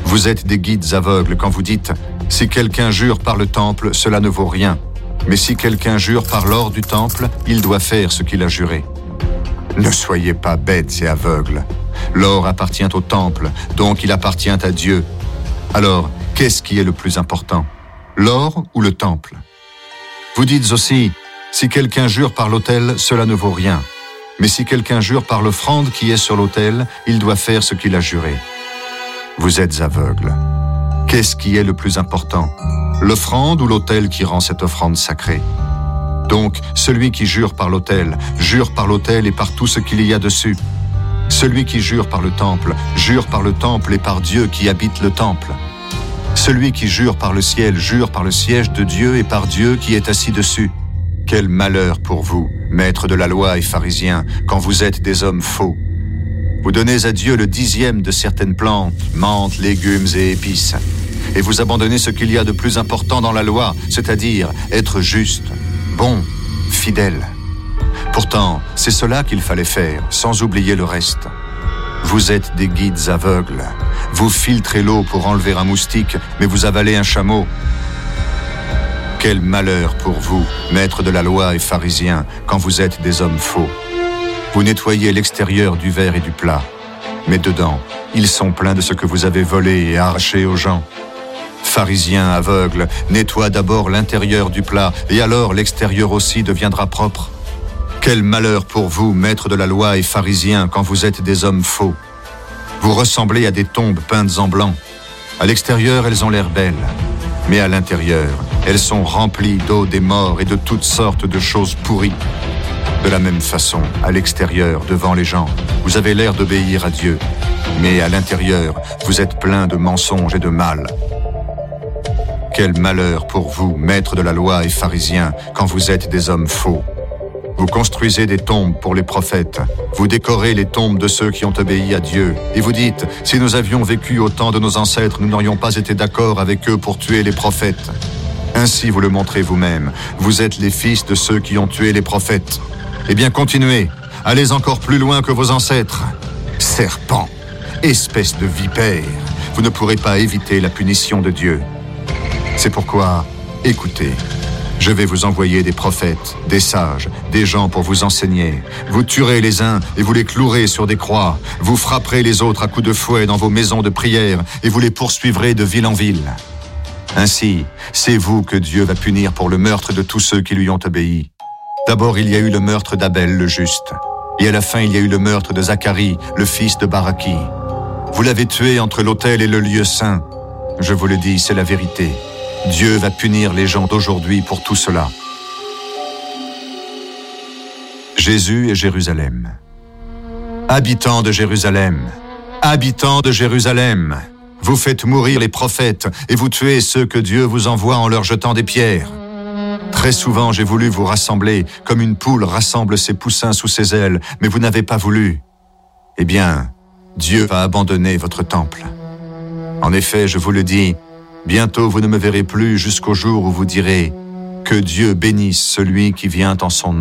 Vous êtes des guides aveugles quand vous dites « Si quelqu'un jure par le temple, cela ne vaut rien. Mais si quelqu'un jure par l'or du temple, il doit faire ce qu'il a juré. » Ne soyez pas bêtes et aveugles. L'or appartient au temple, donc il appartient à Dieu. Alors, qu'est-ce qui est le plus important? L'or ou le temple? Vous dites aussi « Si quelqu'un jure par l'autel, cela ne vaut rien. Mais si quelqu'un jure par l'offrande qui est sur l'autel, il doit faire ce qu'il a juré. » Vous êtes aveugles. Qu'est-ce qui est le plus important? L'offrande ou l'autel qui rend cette offrande sacrée? Donc, celui qui jure par l'autel et par tout ce qu'il y a dessus. Celui qui jure par le temple et par Dieu qui habite le temple. Celui qui jure par le ciel jure par le siège de Dieu et par Dieu qui est assis dessus. Quel malheur pour vous, maîtres de la loi et pharisiens, quand vous êtes des hommes faux. Vous donnez à Dieu le 10e de certaines plantes, menthes, légumes et épices. Et vous abandonnez ce qu'il y a de plus important dans la loi, c'est-à-dire être juste, bon, fidèle. Pourtant, c'est cela qu'il fallait faire, sans oublier le reste. Vous êtes des guides aveugles. Vous filtrez l'eau pour enlever un moustique, mais vous avalez un chameau. Quel malheur pour vous, maîtres de la loi et pharisiens, quand vous êtes des hommes faux. Vous nettoyez l'extérieur du verre et du plat, mais dedans, ils sont pleins de ce que vous avez volé et arraché aux gens. Pharisiens aveugles, nettoie d'abord l'intérieur du plat, et alors l'extérieur aussi deviendra propre. Quel malheur pour vous, maîtres de la loi et pharisiens, quand vous êtes des hommes faux. Vous ressemblez à des tombes peintes en blanc. À l'extérieur, elles ont l'air belles, mais à l'intérieur, elles sont remplies d'eau des morts et de toutes sortes de choses pourries. De la même façon, à l'extérieur, devant les gens, vous avez l'air d'obéir à Dieu, mais à l'intérieur, vous êtes plein de mensonges et de mal. Quel malheur pour vous, maîtres de la loi et pharisiens, quand vous êtes des hommes faux. Vous construisez des tombes pour les prophètes, vous décorez les tombes de ceux qui ont obéi à Dieu, et vous dites, si nous avions vécu au temps de nos ancêtres, nous n'aurions pas été d'accord avec eux pour tuer les prophètes. Ainsi vous le montrez vous-même, vous êtes les fils de ceux qui ont tué les prophètes. Eh bien continuez, allez encore plus loin que vos ancêtres. Serpents, espèce de vipères, vous ne pourrez pas éviter la punition de Dieu. C'est pourquoi, écoutez, je vais vous envoyer des prophètes, des sages, des gens pour vous enseigner. Vous tuerez les uns et vous les clouerez sur des croix. Vous frapperez les autres à coups de fouet dans vos maisons de prière et vous les poursuivrez de ville en ville. Ainsi, c'est vous que Dieu va punir pour le meurtre de tous ceux qui lui ont obéi. D'abord, il y a eu le meurtre d'Abel, le juste. Et à la fin, il y a eu le meurtre de Zacharie, le fils de Baraki. Vous l'avez tué entre l'autel et le lieu saint. Je vous le dis, c'est la vérité. Dieu va punir les gens d'aujourd'hui pour tout cela. Jésus et Jérusalem. Habitants de Jérusalem, habitants de Jérusalem, vous faites mourir les prophètes et vous tuez ceux que Dieu vous envoie en leur jetant des pierres. Très souvent, j'ai voulu vous rassembler comme une poule rassemble ses poussins sous ses ailes, mais vous n'avez pas voulu. Eh bien, Dieu va abandonner votre temple. En effet, je vous le dis, bientôt vous ne me verrez plus jusqu'au jour où vous direz « Que Dieu bénisse celui qui vient en son nom ».